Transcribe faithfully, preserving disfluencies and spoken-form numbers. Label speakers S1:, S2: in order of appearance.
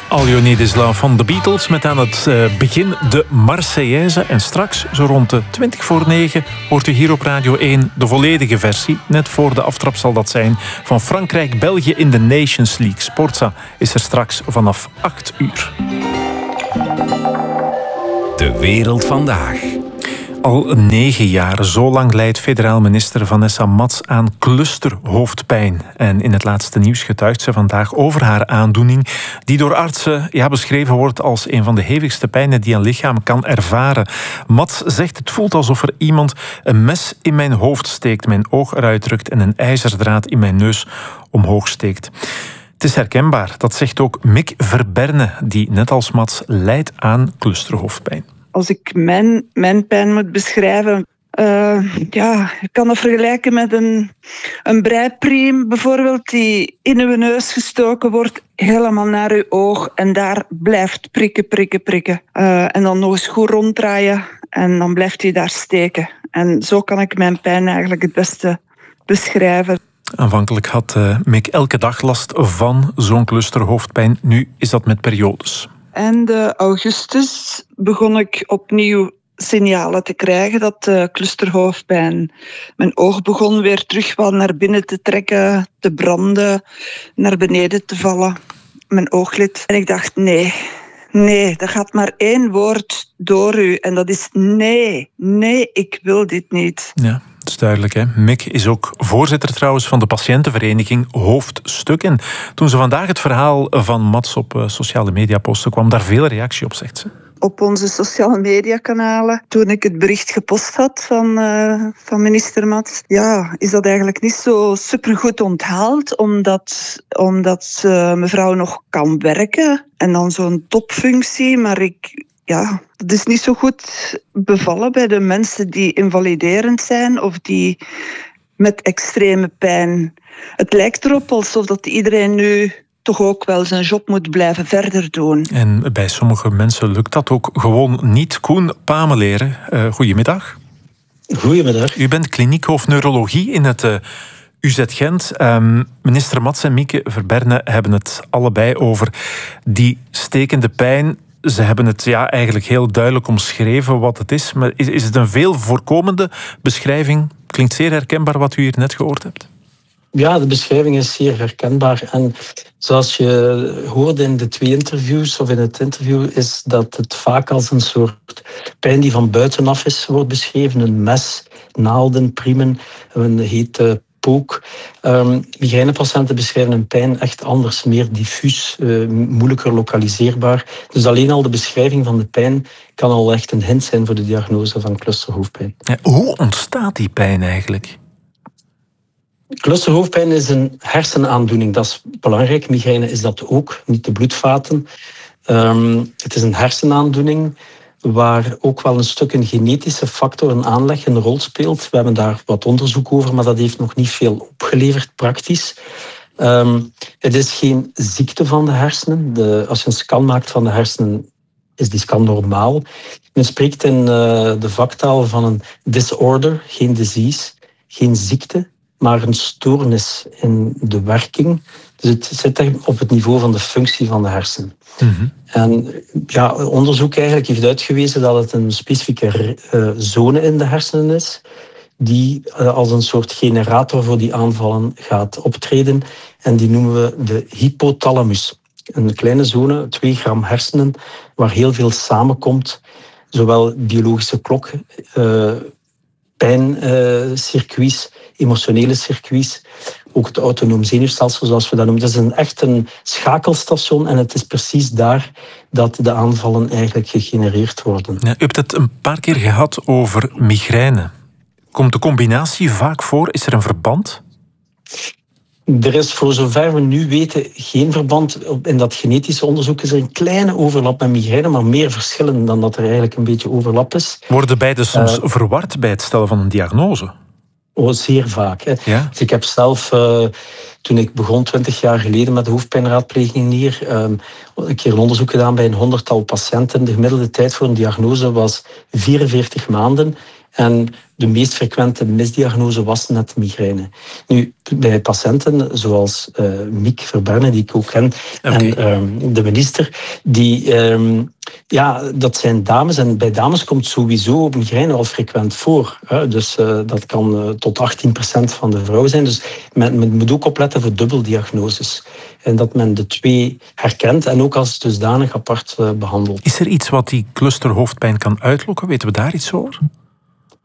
S1: All You Need Is Love van The Beatles met aan het uh, begin de Marseillaise. En straks, zo rond de twintig voor negen, hoort u hier op Radio één de volledige versie. Net voor de aftrap zal dat zijn van Frankrijk-België in de Nations League. Sportza is er straks vanaf acht uur.
S2: De wereld vandaag.
S1: Al negen jaar, zo lang lijdt federaal minister Vanessa Mats aan clusterhoofdpijn. En in het laatste nieuws getuigt ze vandaag over haar aandoening, die door artsen ja, beschreven wordt als een van de hevigste pijnen die een lichaam kan ervaren. Mats zegt: het voelt alsof er iemand een mes in mijn hoofd steekt, mijn oog eruit drukt en een ijzerdraad in mijn neus omhoog steekt. Het is herkenbaar, dat zegt ook Mick Verberne, die net als Mats lijdt aan clusterhoofdpijn.
S3: Als ik mijn, mijn pijn moet beschrijven, uh, ja, ik kan dat vergelijken met een, een breipriem bijvoorbeeld, die in uw neus gestoken wordt, helemaal naar uw oog en daar blijft prikken, prikken, prikken. Uh, en dan nog eens goed ronddraaien en dan blijft hij daar steken. En zo kan ik mijn pijn eigenlijk het beste beschrijven.
S1: Aanvankelijk had uh, Mick elke dag last van zo'n clusterhoofdpijn. Nu is dat met periodes.
S3: Einde augustus begon ik opnieuw signalen te krijgen dat de clusterhoofdpijn. Mijn oog begon weer terug wat naar binnen te trekken, te branden, naar beneden te vallen. Mijn ooglid. En ik dacht, nee, nee, er gaat maar één woord door u. En dat is nee, nee, ik wil dit niet.
S1: Ja. Dat is duidelijk, hè? Mick is ook voorzitter trouwens van de patiëntenvereniging Hoofdstuk. En toen ze vandaag het verhaal van Mats op uh, sociale media postte, kwam daar veel reactie op, zegt ze.
S3: Op onze sociale mediakanalen, toen ik het bericht gepost had van, uh, van minister Mats, ja, is dat eigenlijk niet zo supergoed onthaald, omdat, omdat uh, mevrouw nog kan werken en dan zo'n topfunctie, maar ik... Ja, dat is niet zo goed bevallen bij de mensen die invaliderend zijn of die met extreme pijn. Het lijkt erop alsof dat iedereen nu toch ook wel zijn job moet blijven verder doen.
S1: En bij sommige mensen lukt dat ook gewoon niet. Koen Pameleren, uh, goedemiddag.
S4: Goedemiddag.
S1: U bent kliniekhoofd neurologie in het uh, U Z Gent. Um, minister Mats en Mieke Verberne hebben het allebei over die stekende pijn. Ze hebben het ja, eigenlijk heel duidelijk omschreven wat het is. Maar is, is het een veel voorkomende beschrijving? Klinkt zeer herkenbaar wat u hier net gehoord hebt.
S4: Ja, de beschrijving is zeer herkenbaar. En zoals je hoorde in de twee interviews, of in het interview, is dat het vaak als een soort pijn die van buitenaf is, wordt beschreven. Een mes, naalden, priemen, een hete pook. Um, migrainepatiënten beschrijven een pijn echt anders, meer diffuus, uh, moeilijker lokaliseerbaar. Dus alleen al de beschrijving van de pijn kan al echt een hint zijn voor de diagnose van clusterhoofdpijn.
S1: Ja, hoe ontstaat die pijn eigenlijk?
S4: Clusterhoofdpijn is een hersenaandoening, dat is belangrijk. Migraine is dat ook, niet de bloedvaten. Um, het is een hersenaandoening waar ook wel een stuk een genetische factor, een aanleg, een rol speelt. We hebben daar wat onderzoek over, maar dat heeft nog niet veel opgeleverd, praktisch. Um, het is geen ziekte van de hersenen. De, als je een scan maakt van de hersenen, is die scan normaal. Men spreekt in uh, de vaktaal van een disorder, geen disease, geen ziekte, maar een stoornis in de werking. Dus het zit echt op het niveau van de functie van de hersenen. Mm-hmm. En ja, onderzoek eigenlijk heeft uitgewezen dat het een specifieke uh, zone in de hersenen is, die uh, als een soort generator voor die aanvallen gaat optreden. En die noemen we de hypothalamus. Een kleine zone, twee gram hersenen, waar heel veel samenkomt. Zowel biologische klok, uh, pijncircuits, uh, emotionele circuits, ook het autonoom zenuwstelsel, zoals we dat noemen. Het is een, echt een schakelstation en het is precies daar dat de aanvallen eigenlijk gegenereerd worden.
S1: Ja, u hebt het een paar keer gehad over migraine. Komt de combinatie vaak voor? Is er een verband?
S4: Er is voor zover we nu weten geen verband. In dat genetische onderzoek is er een kleine overlap met migraine, maar meer verschillen dan dat er eigenlijk een beetje overlap is.
S1: Worden beide soms uh, verward bij het stellen van een diagnose?
S4: Oh, zeer vaak. Hè.
S1: Ja?
S4: Dus ik heb zelf, uh, toen ik begon twintig jaar geleden met de hoofdpijnraadpleging hier, um, een keer een onderzoek gedaan bij een honderdtal patiënten. De gemiddelde tijd voor een diagnose was vierenveertig maanden. En de meest frequente misdiagnose was net migraine. Nu, bij patiënten zoals uh, Miek Verberne, die ik ook ken, okay. en um, de minister, die, um, ja, dat zijn dames. En bij dames komt sowieso migraine al frequent voor. Hè? Dus uh, dat kan uh, tot achttien procent van de vrouwen zijn. Dus men, men moet ook opletten voor dubbeldiagnoses. En dat men de twee herkent en ook als dusdanig apart uh, behandelt.
S1: Is er iets wat die clusterhoofdpijn kan uitlokken? Weten we daar iets over?